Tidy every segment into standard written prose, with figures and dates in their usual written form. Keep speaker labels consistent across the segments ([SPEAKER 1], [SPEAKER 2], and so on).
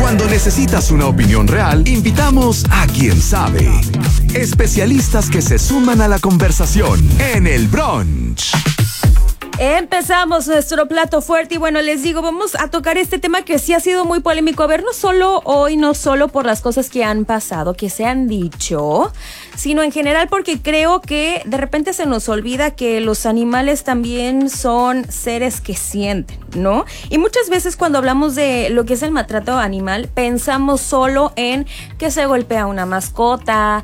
[SPEAKER 1] Cuando necesitas una opinión real, invitamos a quien sabe. Especialistas que se suman a la conversación en el brunch.
[SPEAKER 2] Empezamos nuestro plato fuerte y bueno, les digo, vamos a tocar este tema que sí ha sido muy polémico. A ver, no solo hoy, no solo por las cosas que han pasado, que se han dicho, sino en general porque creo que de repente se nos olvida que los animales también son seres que sienten, ¿no? Y muchas veces cuando hablamos de lo que es el maltrato animal, pensamos solo en que se golpea una mascota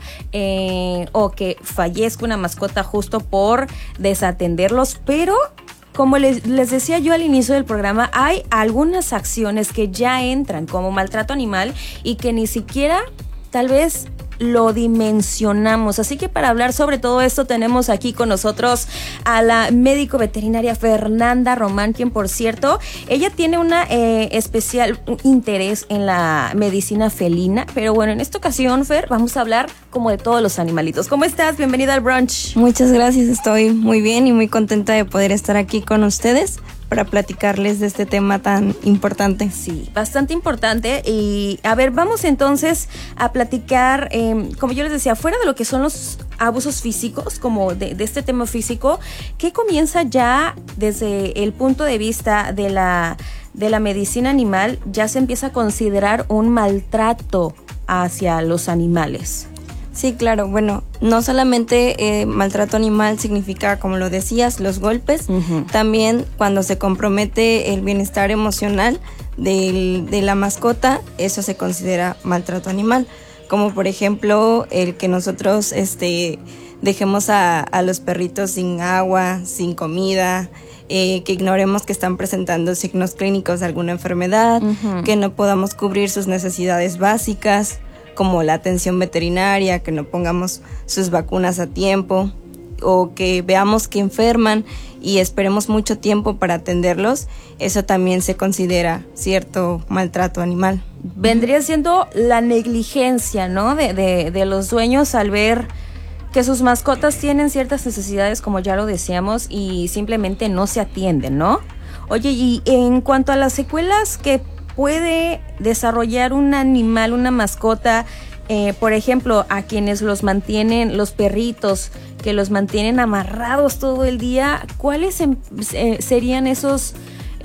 [SPEAKER 2] o que fallezca una mascota justo por desatenderlos, pero como les decía yo al inicio del programa, hay algunas acciones que ya entran como maltrato animal y que ni siquiera tal vez lo dimensionamos. Así que para hablar sobre todo esto tenemos aquí con nosotros a la médico veterinaria Fernanda Román, quien por cierto, ella tiene una especial interés en la medicina felina, pero bueno, en esta ocasión, Fer, vamos a hablar como de todos los animalitos. ¿Cómo estás? Bienvenida al brunch.
[SPEAKER 3] Muchas gracias, estoy muy bien y muy contenta de poder estar aquí con ustedes para platicarles de este tema tan importante.
[SPEAKER 2] Sí, bastante importante. Y a ver, vamos entonces a platicar, como yo les decía, fuera de lo que son los abusos físicos, como de este tema físico, ¿qué comienza ya desde el punto de vista de la medicina animal? Ya se empieza a considerar un maltrato hacia los animales.
[SPEAKER 3] Sí, claro. Bueno, no solamente maltrato animal significa, como lo decías, los golpes. Uh-huh. También cuando se compromete el bienestar emocional de la mascota, eso se considera maltrato animal. Como por ejemplo, el que nosotros dejemos a los perritos sin agua, sin comida, que ignoremos que están presentando signos clínicos de alguna enfermedad, uh-huh, que no podamos cubrir sus necesidades básicas, como la atención veterinaria, que no pongamos sus vacunas a tiempo, o que veamos que enferman y esperemos mucho tiempo para atenderlos, eso también se considera cierto maltrato animal.
[SPEAKER 2] Vendría siendo la negligencia, ¿no? de los dueños al ver que sus mascotas tienen ciertas necesidades, como ya lo decíamos, y simplemente no se atienden, ¿no? Oye, y en cuanto a las secuelas que puede desarrollar un animal, una mascota, por ejemplo, a quienes los mantienen, los perritos, que los mantienen amarrados todo el día, ¿cuáles serían esos,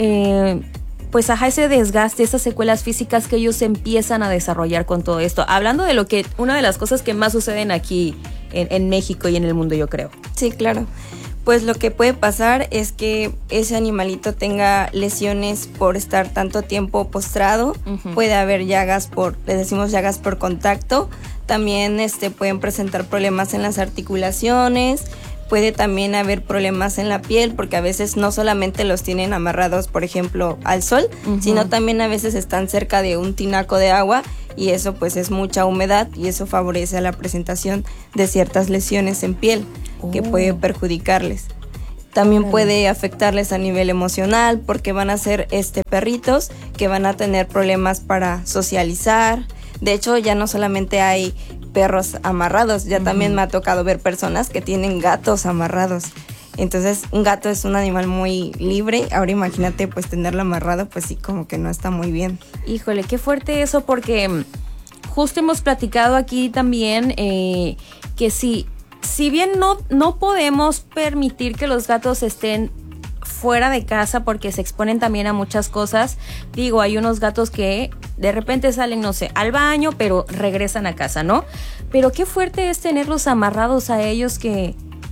[SPEAKER 2] ese desgaste, esas secuelas físicas que ellos empiezan a desarrollar con todo esto? Hablando de una de las cosas que más suceden aquí en México y en el mundo, yo creo.
[SPEAKER 3] Sí, claro. Pues lo que puede pasar es que ese animalito tenga lesiones por estar tanto tiempo postrado. Uh-huh. Puede haber llagas le decimos llagas por contacto. También pueden presentar problemas en las articulaciones. Puede también haber problemas en la piel, porque a veces no solamente los tienen amarrados, por ejemplo, al sol, uh-huh, sino también a veces están cerca de un tinaco de agua y eso pues es mucha humedad y eso favorece a la presentación de ciertas lesiones en piel que puede perjudicarles. También puede afectarles a nivel emocional porque van a ser perritos que van a tener problemas para socializar. De hecho, ya no solamente hay perros amarrados, ya, uh-huh, también me ha tocado ver personas que tienen gatos amarrados. Entonces, un gato es un animal muy libre. Ahora imagínate, pues, tenerlo amarrado, pues sí, como que no está muy bien.
[SPEAKER 2] Híjole, qué fuerte eso, porque justo hemos platicado aquí también que si bien no podemos permitir que los gatos estén fuera de casa porque se exponen también a muchas cosas. Digo, hay unos gatos que de repente salen, no sé, al baño, pero regresan a casa, ¿no? Pero qué fuerte es tenerlos amarrados a ellos, que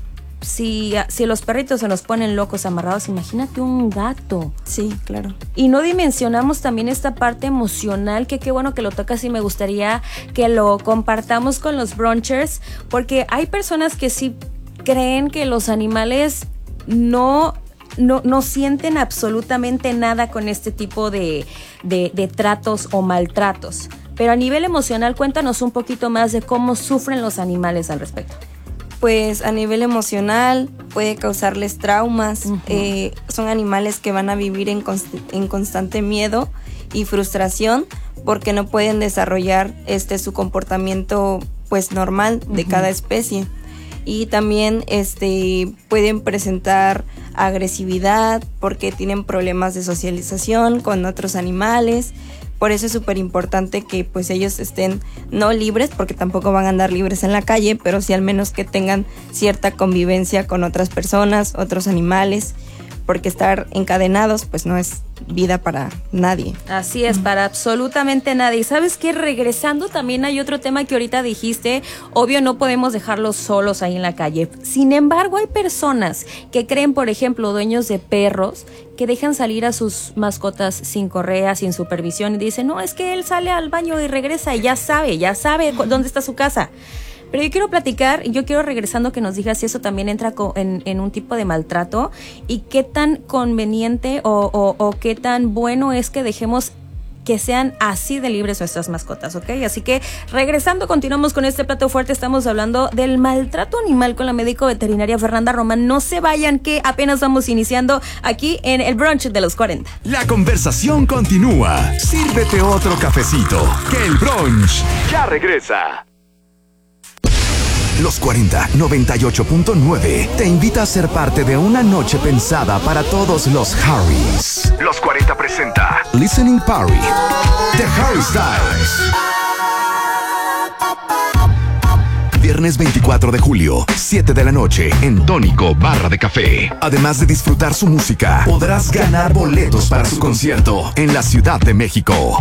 [SPEAKER 2] si los perritos se nos ponen locos amarrados, imagínate un gato.
[SPEAKER 3] Sí, claro.
[SPEAKER 2] Y no dimensionamos también esta parte emocional, que qué bueno que lo tocas y me gustaría que lo compartamos con los brunchers, porque hay personas que sí creen que los animales no sienten absolutamente nada con este tipo de tratos o maltratos. Pero a nivel emocional, cuéntanos un poquito más de cómo sufren los animales al respecto.
[SPEAKER 3] Pues a nivel emocional puede causarles traumas. Uh-huh. Son animales que van a vivir en constante miedo y frustración porque no pueden desarrollar su comportamiento pues normal de, uh-huh, cada especie. Y también pueden presentar agresividad porque tienen problemas de socialización con otros animales. Por eso es súper importante que pues ellos estén no libres, porque tampoco van a andar libres en la calle, pero sí al menos que tengan cierta convivencia con otras personas, otros animales, porque estar encadenados pues no es vida para nadie.
[SPEAKER 2] Así es, para absolutamente nadie. ¿Sabes qué? Regresando, también hay otro tema que ahorita dijiste. Obvio, no podemos dejarlos solos ahí en la calle. Sin embargo, hay personas que creen, por ejemplo, dueños de perros, que dejan salir a sus mascotas sin correa, sin supervisión, y dicen, no, es que él sale al baño y regresa y ya sabe dónde está su casa. Pero yo quiero platicar, regresando, que nos digas si eso también entra en un tipo de maltrato y qué tan conveniente o qué tan bueno es que dejemos que sean así de libres nuestras mascotas, ¿ok? Así que regresando, continuamos con este plato fuerte. Estamos hablando del maltrato animal con la médico veterinaria Fernanda Román. No se vayan, que apenas vamos iniciando aquí en el brunch de los 40.
[SPEAKER 1] La conversación continúa. Sírvete otro cafecito, que el brunch ya regresa. Los 40 98.9 te invita a ser parte de una noche pensada para todos los Harrys. Los 40 presenta Listening Party, The Harry Styles. Viernes 24 de julio, 7 de la noche, en Tónico Barra de Café. Además de disfrutar su música, podrás ganar boletos para su concierto en la Ciudad de México.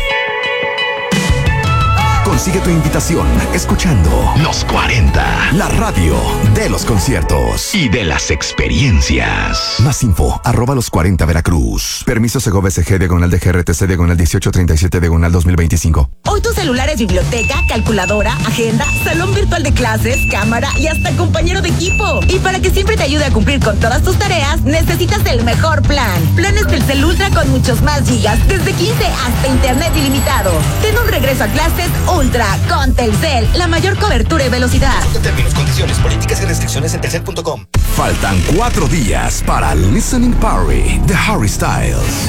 [SPEAKER 1] Consigue tu invitación escuchando Los 40, la radio de los conciertos y de las experiencias. Más info, @los40 Veracruz. Permiso Segovia SG /DGRTC /1837 /2025.
[SPEAKER 4] Hoy tu celular es biblioteca, calculadora, agenda, salón virtual de clases, cámara y hasta compañero de equipo. Y para que siempre te ayude a cumplir con todas tus tareas, necesitas el mejor plan. Planes Telcel Ultra con muchos más gigas, desde 15 hasta internet ilimitado. Ten un regreso a clases Ultra con Telcel, la mayor cobertura y velocidad.
[SPEAKER 5] Términos, condiciones, políticas y restricciones en telcel.com.
[SPEAKER 1] Faltan 4 días para Listening Party, The Harry Styles.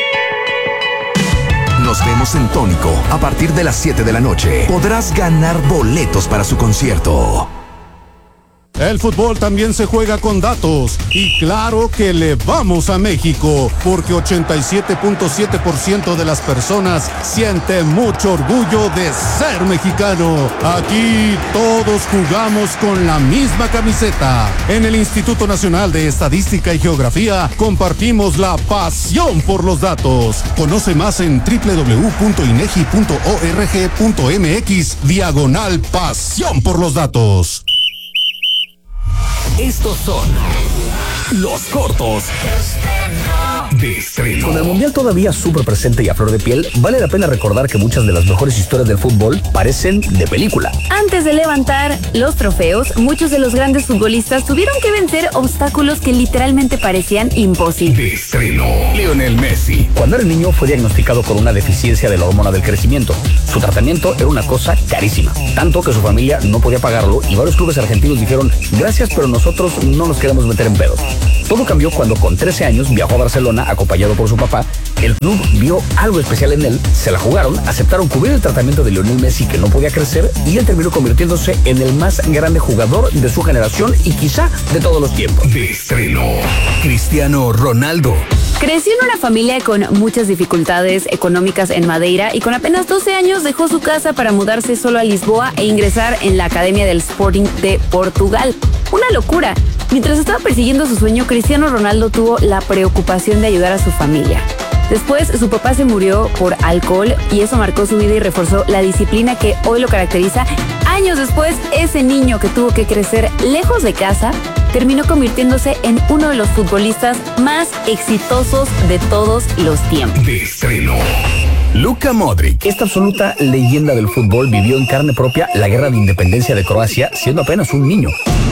[SPEAKER 1] Nos vemos en Tónico a partir de las 7 de la noche. Podrás ganar boletos para su concierto.
[SPEAKER 6] El fútbol también se juega con datos y claro que le vamos a México porque 87.7% de las personas siente mucho orgullo de ser mexicano. Aquí todos jugamos con la misma camiseta. En el Instituto Nacional de Estadística y Geografía compartimos la pasión por los datos. Conoce más en www.inegi.org.mx/pasión por los datos.
[SPEAKER 1] Estos son los cortos de estreno.
[SPEAKER 7] Con el Mundial todavía súper presente y a flor de piel, vale la pena recordar que muchas de las mejores historias del fútbol parecen de película.
[SPEAKER 8] Antes de levantar los trofeos, muchos de los grandes futbolistas tuvieron que vencer obstáculos que literalmente parecían imposibles.
[SPEAKER 1] De estreno, Lionel Messi.
[SPEAKER 7] Cuando era niño fue diagnosticado con una deficiencia de la hormona del crecimiento. Su tratamiento era una cosa carísima, tanto que su familia no podía pagarlo y varios clubes argentinos dijeron, gracias, pero nosotros no nos queremos meter en pedos. Todo cambió cuando con 13 años viajó a Barcelona acompañado por su papá. El club vio algo especial en él, se la jugaron, aceptaron cubrir el tratamiento de Lionel Messi, que no podía crecer, y él terminó convirtiéndose en el más grande jugador de su generación y quizá de todos los tiempos.
[SPEAKER 1] De estreno, Cristiano Ronaldo.
[SPEAKER 8] Creció en una familia con muchas dificultades económicas en Madeira y con apenas 12 años dejó su casa para mudarse solo a Lisboa e ingresar en la Academia del Sporting de Portugal. Una locura. Mientras estaba persiguiendo su sueño, Cristiano Ronaldo tuvo la preocupación de ayudar a su familia. Después, su papá se murió por alcohol y eso marcó su vida y reforzó la disciplina que hoy lo caracteriza. Años después, ese niño que tuvo que crecer lejos de casa terminó convirtiéndose en uno de los futbolistas más exitosos de todos los tiempos.
[SPEAKER 1] De estreno, Luka Modric.
[SPEAKER 7] Esta absoluta leyenda del fútbol vivió en carne propia la guerra de independencia de Croacia siendo apenas un niño.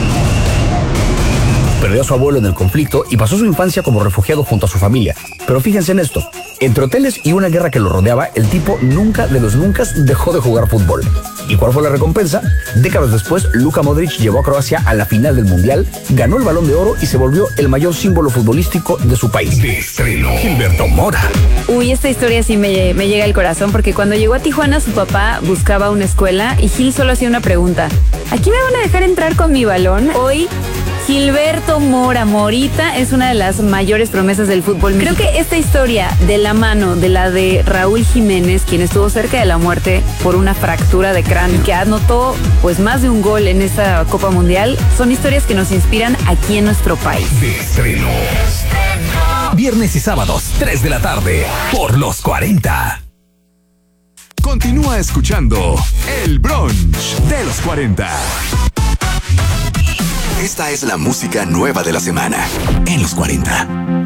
[SPEAKER 7] Perdió a su abuelo en el conflicto y pasó su infancia como refugiado junto a su familia. Pero fíjense en esto, entre hoteles y una guerra que lo rodeaba, el tipo nunca de los nunca dejó de jugar fútbol. ¿Y cuál fue la recompensa? Décadas después, Luka Modric llevó a Croacia a la final del Mundial, ganó el Balón de Oro y se volvió el mayor símbolo futbolístico de su país.
[SPEAKER 1] De estreno, Gilberto Mora.
[SPEAKER 8] Uy, esta historia sí me llega al corazón porque cuando llegó a Tijuana su papá buscaba una escuela y Gil solo hacía una pregunta. ¿Aquí me van a dejar entrar con mi balón? Hoy Gilberto Morita es una de las mayores promesas del fútbol mexicano. Creo que esta historia de la mano de la de Raúl Jiménez, quien estuvo cerca de la muerte por una fractura de cráneo, que anotó pues más de un gol en esta Copa Mundial, son historias que nos inspiran aquí en nuestro país.
[SPEAKER 1] De estreno. Viernes y sábados, 3 de la tarde, por Los 40. Continúa escuchando El Brunch de Los 40. Esta es la música nueva de la semana en Los 40.